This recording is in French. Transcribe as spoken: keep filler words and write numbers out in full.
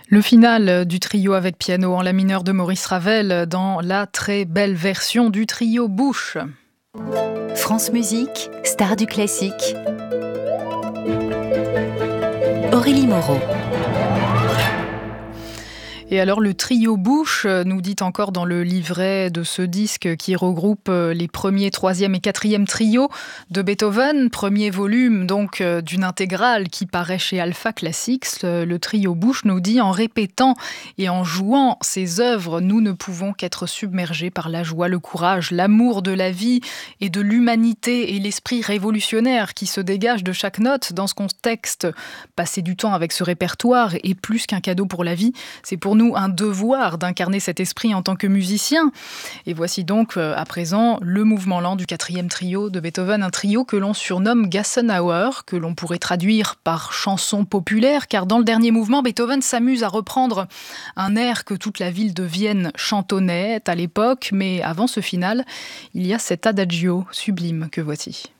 Le final du trio avec piano en la mineur de Maurice Ravel dans la très belle version du trio Bush. France Musique, star du classique. Aurélie Moreau. Et alors le trio Bush nous dit encore dans le livret de ce disque qui regroupe les premiers, troisième et quatrième trios de Beethoven, premier volume donc d'une intégrale qui paraît chez Alpha Classics. Le trio Bush nous dit: en répétant et en jouant ces œuvres, nous ne pouvons qu'être submergés par la joie, le courage, l'amour de la vie et de l'humanité et l'esprit révolutionnaire qui se dégage de chaque note. Dans ce contexte, passer du temps avec ce répertoire est plus qu'un cadeau pour la vie, c'est pour nous un devoir d'incarner cet esprit en tant que musicien. Et voici donc à présent le mouvement lent du quatrième trio de Beethoven, un trio que l'on surnomme Gassenhauer, que l'on pourrait traduire par chanson populaire, car dans le dernier mouvement, Beethoven s'amuse à reprendre un air que toute la ville de Vienne chantonnait à l'époque, mais avant ce final, il y a cet adagio sublime que voici.